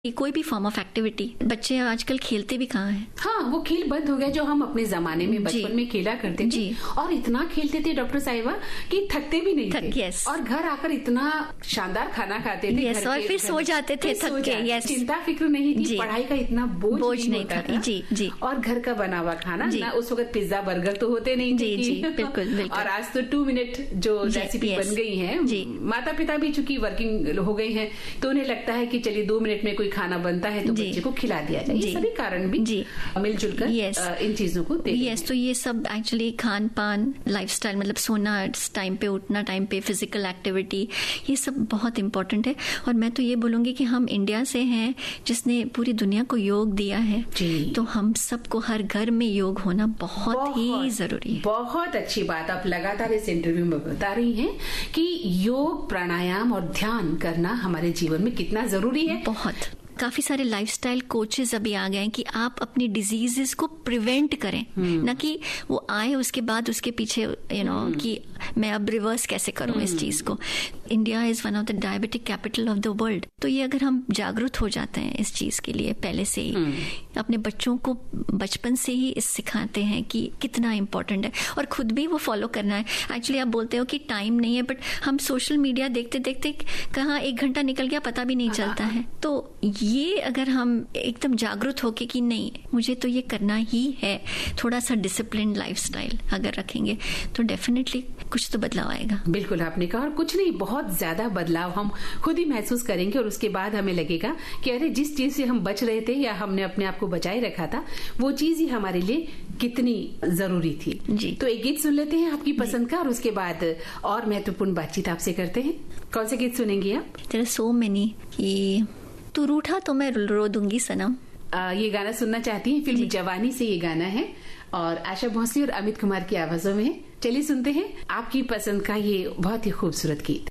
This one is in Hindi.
कोई भी फॉर्म ऑफ एक्टिविटी। बच्चे आजकल खेलते भी कहाँ हैं? हाँ, वो खेल बंद हो गया जो हम अपने जमाने में बचपन में खेला करते थे। और इतना खेलते थे डॉक्टर साहिबा कि थकते भी नहीं थे। और घर आकर इतना शानदार खाना खाते थे। और फिर सो जाते थे थक के। चिंता फिक्र नहीं थी, पढ़ाई का इतना बोझ नहीं था। जी। और घर का बना हुआ खाना ना, उस वक्त पिज्जा बर्गर तो होते नहीं थे। जी, बिल्कुल। और आज तो 2 मिनट जो रेसिपी बन गई है। माता पिता भी चूंकि वर्किंग हो गए हैं तो उन्हें लगता है कि चलिए 2 मिनट में कोई खाना बनता है तो बच्चे को खिला दिया जाए। ये सभी कारण भी मिलजुल कर इन चीजों को तो ये सब एक्चुअली खान पान, लाइफस्टाइल, मतलब सोना टाइम पे, उठना टाइम पे, फिजिकल एक्टिविटी, ये सब बहुत इम्पोर्टेंट है। और मैं तो ये बोलूंगी कि हम इंडिया से हैं जिसने पूरी दुनिया को योग दिया है, तो हम सबको हर घर में योग होना बहुत ही जरूरी है। बहुत अच्छी बात आप लगातार इस इंटरव्यू में बता रही हैं कि योग, प्राणायाम और ध्यान करना हमारे जीवन में कितना जरूरी है। बहुत काफी सारे लाइफस्टाइल कोचेस अभी आ गए हैं कि आप अपनी डिजीजेस को प्रिवेंट करें, ना कि वो आए उसके बाद उसके पीछे कि मैं अब रिवर्स कैसे करूं इस चीज को। India is one of the diabetic capital of the world. तो ये अगर हम जागरूक हो जाते हैं इस चीज के लिए पहले से ही, अपने बच्चों को बचपन से ही इस सिखाते हैं कि कितना इम्पोर्टेंट है, और खुद भी वो फॉलो करना है। एक्चुअली आप बोलते हो कि टाइम नहीं है, बट हम सोशल मीडिया देखते देखते कहाँ 1 घंटा निकल गया पता भी नहीं चलता है। तो ये अगर हम एकदम जागरूक होके कि नहीं मुझे तो ये करना ही है, थोड़ा सा डिसिप्लिन लाइफस्टाइल अगर रखेंगे तो डेफिनेटली कुछ तो बदलाव आएगा। बिल्कुल आपने कहा, और कुछ नहीं, बहुत ज्यादा बदलाव हम खुद ही महसूस करेंगे। और उसके बाद हमें लगेगा कि अरे जिस चीज से हम बच रहे थे या हमने अपने आप को बचाए रखा था वो चीज ही हमारे लिए कितनी जरूरी थी। जी। तो एक गीत सुन लेते हैं आपकी पसंद का, और उसके बाद और महत्वपूर्ण बातचीत आपसे करते हैं। कौन से गीत सुनेंगी आप? देयर आर सो मेनी कि तू रूठा तो मैं रो दूंगी सनम। ये गाना सुनना चाहती हैं? फिल्म जवानी से ये गाना है और आशा भोसले और अमित कुमार की आवाजों में है। चलिए सुनते हैं आपकी पसंद का ये बहुत ही खूबसूरत गीत।